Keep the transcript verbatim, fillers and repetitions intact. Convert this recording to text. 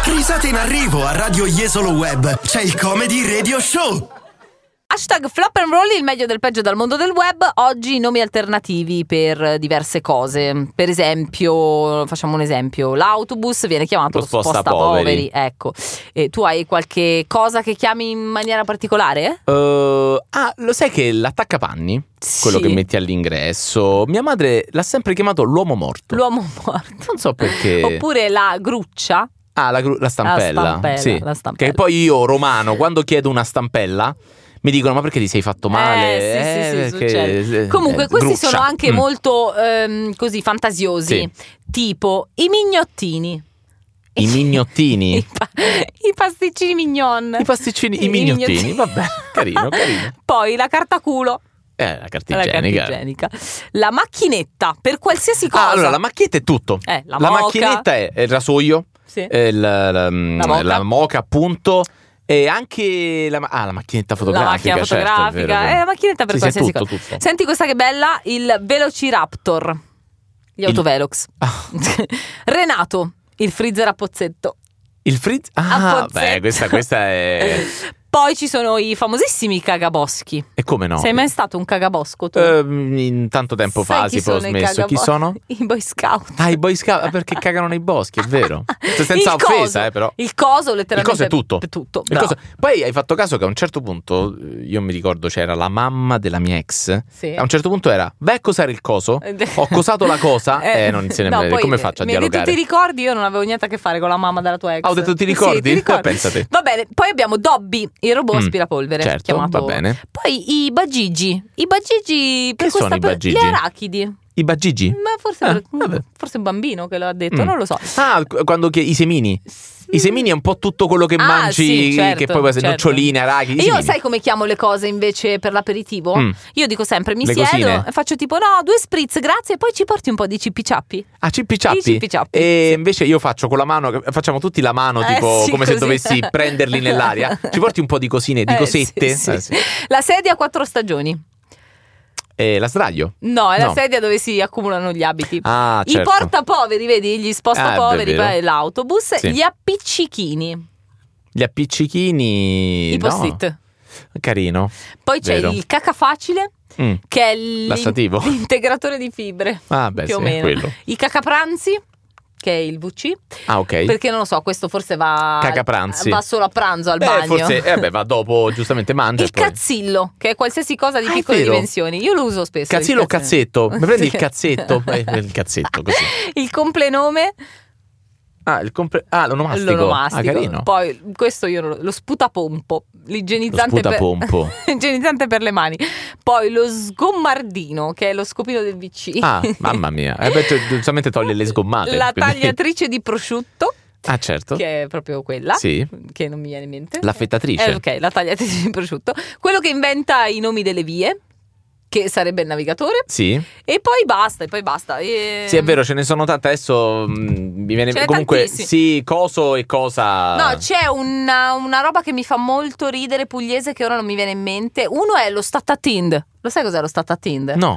Risate in arrivo a Radio Jesolo Web. C'è il Comedy Radio Show. Hashtag flop and roll, il meglio del peggio dal mondo del web. Oggi nomi alternativi per diverse cose. Per esempio, facciamo un esempio, l'autobus viene chiamato Lo sposta sposta poveri. poveri. Ecco, e tu hai qualche cosa che chiami in maniera particolare? Uh, ah, lo sai che l'attaccapanni, quello Sì. che metti all'ingresso, mia madre l'ha sempre chiamato l'uomo morto. L'uomo morto. Non so perché. Oppure la gruccia. Ah, la, gru- la stampella. La stampella, sì. la stampella. Che poi io, romano, quando chiedo una stampella, mi dicono: ma perché ti sei fatto male? Eh, sì, sì, sì, perché- succede. Comunque eh, questi gruccia. sono anche Mm. molto ehm, così fantasiosi. Sì. Tipo i mignottini. I mignottini. I, pa- i pasticcini mignon. I pasticcini, i mignottini. Vabbè, carino, carino. Poi la carta culo. Eh, la carta La carta igienica. igienica. La macchinetta per qualsiasi cosa. Ah, allora, la macchinetta è tutto. Eh, la la moca. macchinetta è il rasoio, Sì. è la, la, moca. la moca, appunto. E anche la, ma- ah, la macchinetta fotografica. La macchina certo, è fotografica. vero, è Eh, vero. la macchinetta per Sì, sì, è qualsiasi tutto, cosa. tutto. Senti questa che bella, il Velociraptor. Gli Il- autovelox. Ah. Renato, il freezer a pozzetto. Il frizz? A Ah, pozzetto. beh, questa, questa è. Poi ci sono i famosissimi cagaboschi. E come no? Sei mai stato un cagabosco tu? Ehm, in tanto tempo Sai fa chi si può sono i smesso. Chi cagabo- sono? I Boy Scout. Ah, i Boy Scout, perché cagano nei boschi, è vero. Cioè, senza Il coso. offesa, eh, però. Il coso Il letteralmente. coso è tutto. È tutto. Il bravo. coso- Poi hai fatto caso che a un certo punto, io mi ricordo c'era la mamma della mia ex. Sì. A un certo punto era: vai a cosare il coso? Ho cosato la cosa? Eh, non se ne no, me- poi come faccio a mi hai detto dialogare? ti ricordi? Io non avevo niente a che fare con la mamma della tua ex. Ah, ho detto ti Sì, ricordi? ti ricordi. Pensate. Va bene, poi abbiamo Dobby, il robot Mm, aspirapolvere. certo, chiamato... va bene. Poi i bagigi. I bagigi per Che sono questa i per- bagigi? Le arachidi. I bagigi? Ma forse, Ah, per- vabbè. forse un bambino che lo ha detto, Mm. non lo so. Ah, qu- quando che, i semini. I semini è un po' tutto quello che Ah, mangi, sì, certo, che poi può essere certo. noccioline, arachidi. i E io semini. sai come chiamo le cose invece per l'aperitivo? Mm. Io dico sempre mi Le siedo cosine? e faccio tipo no, due spritz, grazie, e poi ci porti un po' di cippi ciappi. Ah, cippi ciappi. I cippi ciappi, E sì. invece io faccio con la mano, facciamo tutti la mano, Eh, tipo sì, come se così. dovessi prenderli nell'aria. Ci porti un po' di cosine, di Eh, cosette? sì, sì. Eh, sì. La sedia a quattro stagioni. E la sdraio. No, è la No. sedia dove si accumulano gli abiti. Ah, I certo. portapoveri, vedi, gli Ah, spostapoveri, è vero. poi l'autobus, Sì. gli appiccichini, Gli appiccichini. i no. post-it. Carino. Poi c'è Vero. il cacafacile, Mm. che è l'in- Lassativo. l'integratore di fibre. Ah, beh, più sì, o è meno. quello. I cacapranzi, che è il V C. Ah, ok. Perché non lo so, questo forse va Cacapranzi. va solo a pranzo al Beh, bagno. forse, eh, beh, va dopo, giustamente mangia. Il e poi... cazzillo, che è qualsiasi cosa di Ah, è piccole vero. dimensioni. Io lo uso spesso. il Cazzillo o cazzillo. cazzetto? Mi prendi il cazzetto? Eh, il cazzetto, così. Il complenome, Ah, il compre... ah, l'onomastico. l'onomastico. Ah, carino. Poi questo io non lo, lo sputapompo, l'igienizzante Lo sputapompo. per igienizzante per le mani. Poi lo sgommardino, che è lo scopino del V C. Ah, mamma mia. Eh, beh, cioè, giustamente toglie le sgommate. La quindi- tagliatrice di prosciutto, Ah, certo. che è proprio quella, Sì. che non mi viene in mente. L'affettatrice. Eh, ok, la tagliatrice di prosciutto. Quello che inventa i nomi delle vie, che sarebbe il navigatore. Sì. E poi basta, e poi basta. E... Sì, è vero, ce ne sono tante. Adesso mh, mi viene Ce n'è comunque tantissimi. sì, coso e cosa. No, c'è una, una roba che mi fa molto ridere pugliese che ora non mi viene in mente. Uno è lo statatind. Lo sai cos'è lo statatind? No.